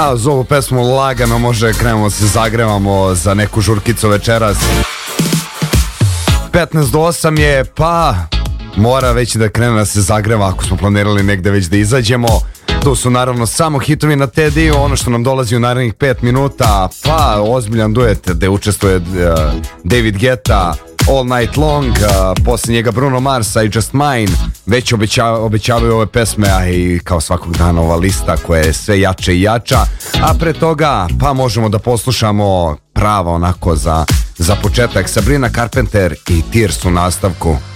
A uz ovu pesmu lagano može krenemo se zagrevamo za neku žurkicu večeras. 15 do 8 je, pa mora već da krene da se zagreva ako smo planirali negde već da izađemo. Tu su naravno samo hitovi na Tediju, ono što nam dolazi u narednih 5 minuta, pa ozbiljan duet gde učestvuje David Guetta, All Night Long, posle njega Bruno Mars i Just Mine. Već obećavaju ove pesme, a i kao svakog dana ova lista koja je sve jača i jača. A pre toga pa možemo da poslušamo pravo onako za početak Sabrina Carpenter i Tears u nastavku.